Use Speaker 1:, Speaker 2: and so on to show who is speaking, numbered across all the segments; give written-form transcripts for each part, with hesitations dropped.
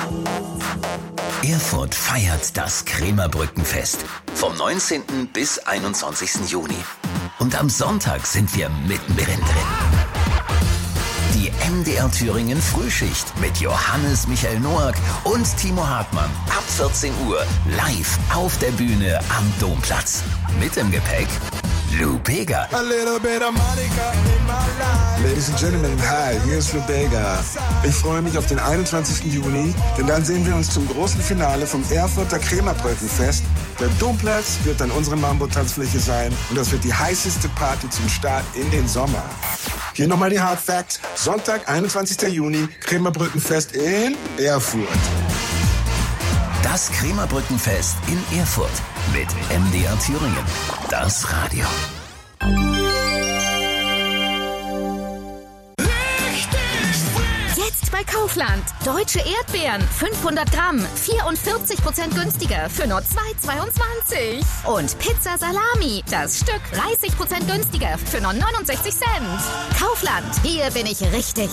Speaker 1: Erfurt feiert das Krämerbrückenfest vom 19. bis 21. Juni. Und am Sonntag sind wir mittendrin drin. Die MDR Thüringen Frühschicht mit Johannes Michael Noack und Timo Hartmann ab 14 Uhr live auf der Bühne am Domplatz. Mit im Gepäck Lou Bega.
Speaker 2: Ladies and Gentlemen, hi, hier ist Lou Bega. Ich freue mich auf den 21. Juni, denn dann sehen wir uns zum großen Finale vom Erfurter Krämerbrückenfest. Der Domplatz wird dann unsere Mambo-Tanzfläche sein und das wird die heißeste Party zum Start in den Sommer. Hier nochmal die Hard Facts. Sonntag, 21. Juni, Krämerbrückenfest in Erfurt.
Speaker 1: Das Krämerbrückenfest in Erfurt mit MDR Thüringen. Das Radio.
Speaker 3: Jetzt bei Kaufland. Deutsche Erdbeeren, 500 Gramm, 44% günstiger für nur 2,22. Und Pizza Salami, das Stück 30% günstiger für nur 69 Cent. Kaufland, hier bin ich richtig.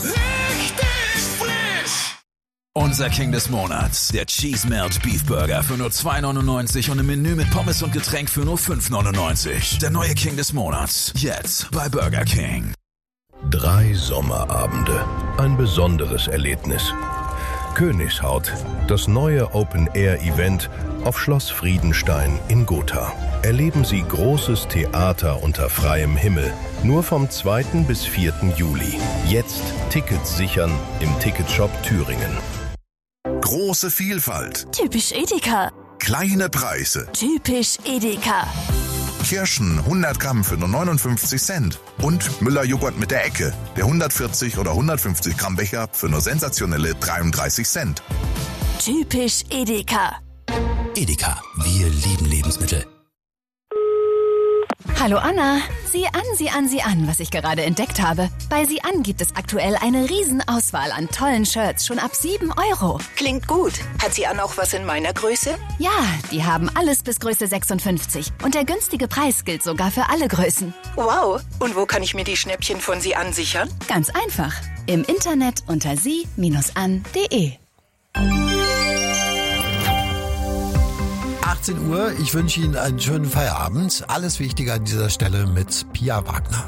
Speaker 4: Unser King des Monats, der Cheese Melt Beef Burger für nur 2,99 und ein Menü mit Pommes und Getränk für nur 5,99. Der neue King des Monats, jetzt bei Burger King.
Speaker 5: 3 Sommerabende, ein besonderes Erlebnis. Königshaut, das neue Open-Air-Event auf Schloss Friedenstein in Gotha. Erleben Sie großes Theater unter freiem Himmel, nur vom 2. bis 4. Juli. Jetzt Tickets sichern im Ticketshop Thüringen.
Speaker 6: Große Vielfalt.
Speaker 7: Typisch Edeka.
Speaker 6: Kleine Preise.
Speaker 7: Typisch Edeka.
Speaker 6: Kirschen 100 Gramm für nur 59 Cent. Und Müller-Joghurt mit der Ecke. Der 140 oder 150 Gramm Becher für nur sensationelle 33 Cent.
Speaker 7: Typisch Edeka.
Speaker 1: Edeka, wir lieben Lebensmittel.
Speaker 3: Hallo Anna, sieh an, was ich gerade entdeckt habe. Bei Sieh an gibt es aktuell eine Riesenauswahl an tollen Shirts, schon ab 7 €.
Speaker 8: Klingt gut. Hat Sieh an auch was in meiner Größe?
Speaker 3: Ja, die haben alles bis Größe 56. Und der günstige Preis gilt sogar für alle Größen.
Speaker 8: Wow. Und wo kann ich mir die Schnäppchen von Sieh an sichern?
Speaker 3: Ganz einfach. Im Internet unter sie-an.de.
Speaker 9: 18 Uhr, ich wünsche Ihnen einen schönen Feierabend. Alles Wichtige an dieser Stelle mit Pia Wagner.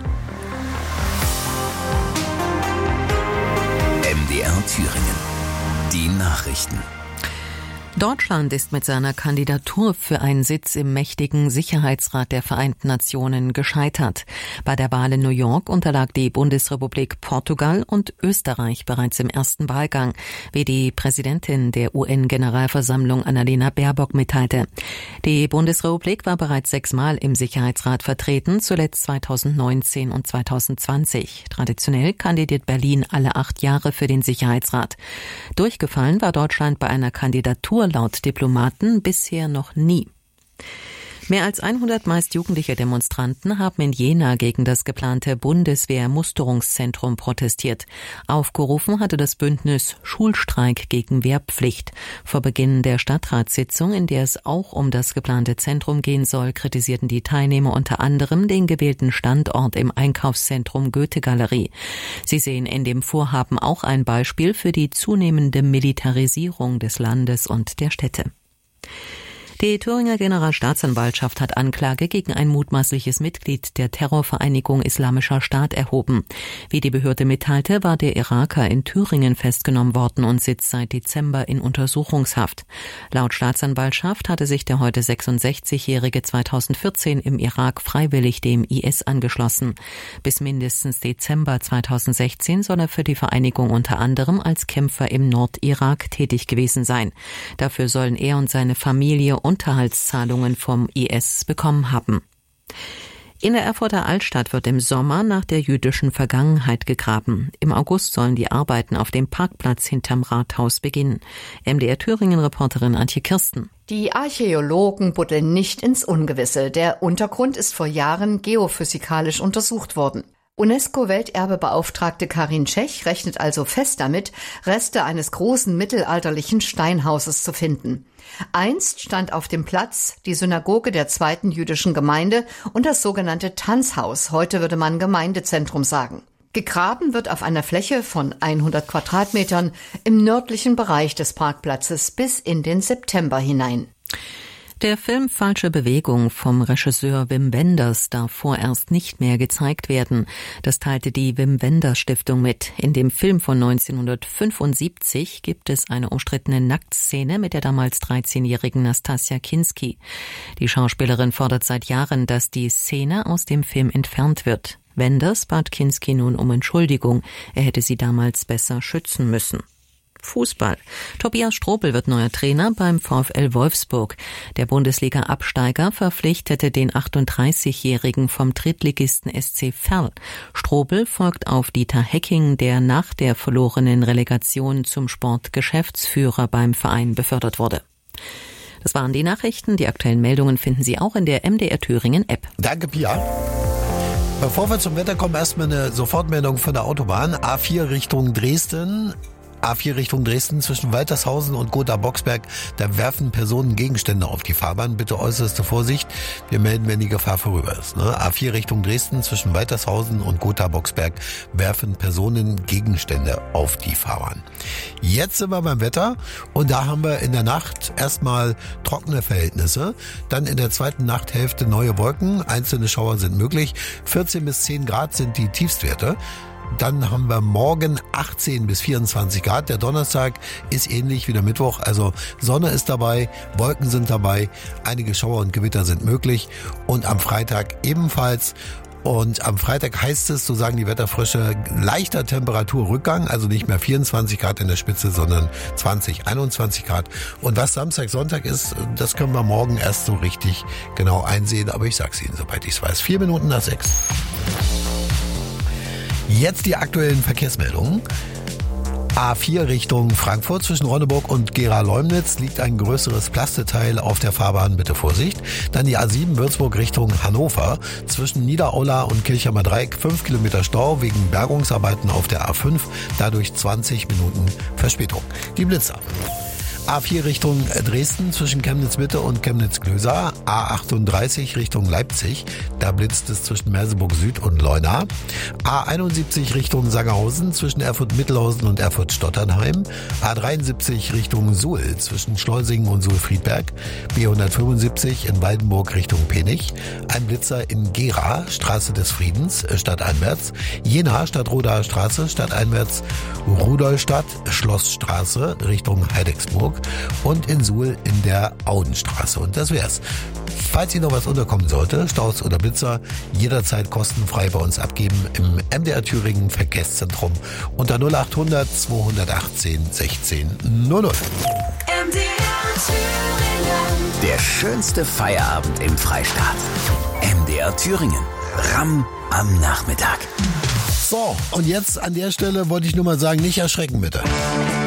Speaker 1: MDR Thüringen. Die Nachrichten.
Speaker 10: Deutschland ist mit seiner Kandidatur für einen Sitz im mächtigen Sicherheitsrat der Vereinten Nationen gescheitert. Bei der Wahl in New York unterlag die Bundesrepublik Portugal und Österreich bereits im ersten Wahlgang, wie die Präsidentin der UN-Generalversammlung Annalena Baerbock mitteilte. Die Bundesrepublik war bereits 6-mal im Sicherheitsrat vertreten, zuletzt 2019 und 2020. Traditionell kandidiert Berlin alle 8 Jahre für den Sicherheitsrat. Durchgefallen war Deutschland bei einer Kandidatur laut Diplomaten bisher noch nie. Mehr als 100 meist jugendliche Demonstranten haben in Jena gegen das geplante Bundeswehr-Musterungszentrum protestiert. Aufgerufen hatte das Bündnis Schulstreik gegen Wehrpflicht. Vor Beginn der Stadtratssitzung, in der es auch um das geplante Zentrum gehen soll, kritisierten die Teilnehmer unter anderem den gewählten Standort im Einkaufszentrum Goethe-Galerie. Sie sehen in dem Vorhaben auch ein Beispiel für die zunehmende Militarisierung des Landes und der Städte. Die Thüringer Generalstaatsanwaltschaft hat Anklage gegen ein mutmaßliches Mitglied der Terrorvereinigung Islamischer Staat erhoben. Wie die Behörde mitteilte, war der Iraker in Thüringen festgenommen worden und sitzt seit Dezember in Untersuchungshaft. Laut Staatsanwaltschaft hatte sich der heute 66-Jährige 2014 im Irak freiwillig dem IS angeschlossen. Bis mindestens Dezember 2016 soll er für die Vereinigung unter anderem als Kämpfer im Nordirak tätig gewesen sein. Dafür sollen er und seine Familie Unterhaltszahlungen vom IS bekommen haben. In der Erfurter Altstadt wird im Sommer nach der jüdischen Vergangenheit gegraben. Im August sollen die Arbeiten auf dem Parkplatz hinterm Rathaus beginnen. MDR Thüringen-Reporterin Antje Kirsten.
Speaker 11: Die Archäologen buddeln nicht ins Ungewisse. Der Untergrund ist vor Jahren geophysikalisch untersucht worden. UNESCO-Welterbebeauftragte Karin Tschech rechnet also fest damit, Reste eines großen mittelalterlichen Steinhauses zu finden. Einst stand auf dem Platz die Synagoge der 2. jüdischen Gemeinde und das sogenannte Tanzhaus, heute würde man Gemeindezentrum sagen. Gegraben wird auf einer Fläche von 100 Quadratmetern im nördlichen Bereich des Parkplatzes bis in den September hinein.
Speaker 10: Der Film Falsche Bewegung vom Regisseur Wim Wenders darf vorerst nicht mehr gezeigt werden. Das teilte die Wim Wenders Stiftung mit. In dem Film von 1975 gibt es eine umstrittene Nacktszene mit der damals 13-jährigen Nastassja Kinski. Die Schauspielerin fordert seit Jahren, dass die Szene aus dem Film entfernt wird. Wenders bat Kinski nun um Entschuldigung. Er hätte sie damals besser schützen müssen. Fußball. Tobias Strobel wird neuer Trainer beim VfL Wolfsburg. Der Bundesliga-Absteiger verpflichtete den 38-Jährigen vom Drittligisten SC Verl. Strobel folgt auf Dieter Hecking, der nach der verlorenen Relegation zum Sportgeschäftsführer beim Verein befördert wurde. Das waren die Nachrichten. Die aktuellen Meldungen finden Sie auch in der MDR Thüringen App.
Speaker 9: Danke, Pia. Bevor wir zum Wetter kommen, erstmal eine Sofortmeldung von der Autobahn. A4 Richtung Dresden. Zwischen Waltershausen und Gotha-Boxberg, da werfen Personen Gegenstände auf die Fahrbahn. Bitte äußerste Vorsicht, wir melden, wenn die Gefahr vorüber ist. A4 Richtung Dresden zwischen Waltershausen und Gotha-Boxberg werfen Personen Gegenstände auf die Fahrbahn. Jetzt sind wir beim Wetter und da haben wir in der Nacht erstmal trockene Verhältnisse, dann in der zweiten Nachthälfte neue Wolken, einzelne Schauer sind möglich, 14 bis 10 Grad sind die Tiefstwerte. Dann haben wir morgen 18 bis 24 Grad. Der Donnerstag ist ähnlich wie der Mittwoch. Also Sonne ist dabei, Wolken sind dabei, einige Schauer und Gewitter sind möglich. Und am Freitag ebenfalls. Und am Freitag heißt es, so sagen die Wetterfrösche, leichter Temperaturrückgang. Also nicht mehr 24 Grad in der Spitze, sondern 20, 21 Grad. Und was Samstag, Sonntag ist, das können wir morgen erst so richtig genau einsehen. Aber ich sag's Ihnen, sobald ich's weiß. 4 Minuten nach 6. Jetzt die aktuellen Verkehrsmeldungen. A4 Richtung Frankfurt zwischen Ronneburg und Gera-Leumnitz liegt ein größeres Plasteteil auf der Fahrbahn, bitte Vorsicht. Dann die A7 Würzburg Richtung Hannover zwischen Niederaula und Kirchheimer Dreieck 5 Kilometer Stau wegen Bergungsarbeiten auf der A5, dadurch 20 Minuten Verspätung. Die Blitzer. A4 Richtung Dresden zwischen Chemnitz-Mitte und Chemnitz-Glösa. A38 Richtung Leipzig. Da blitzt es zwischen Merseburg Süd und Leuna. A71 Richtung Sangerhausen zwischen Erfurt-Mittelhausen und Erfurt-Stotternheim. A73 Richtung Suhl zwischen Schleusingen und Suhl-Friedberg. B175 in Waldenburg Richtung Penich. Ein Blitzer in Gera, Straße des Friedens, stadteinwärts. Jena, Stadtrodaer Straße, stadteinwärts. Rudolstadt, Schlossstraße Richtung Heidecksburg. Und in Suhl in der Audenstraße. Und das wär's. Falls Ihnen noch was unterkommen sollte, Staus oder Blitzer, jederzeit kostenfrei bei uns abgeben im MDR Thüringen Verkehrszentrum unter 0800 218 16 00.
Speaker 7: MDR Thüringen.
Speaker 1: Der schönste Feierabend im Freistaat. MDR Thüringen. Ramm am Nachmittag.
Speaker 9: So, und jetzt an der Stelle wollte ich nur mal sagen, nicht erschrecken bitte.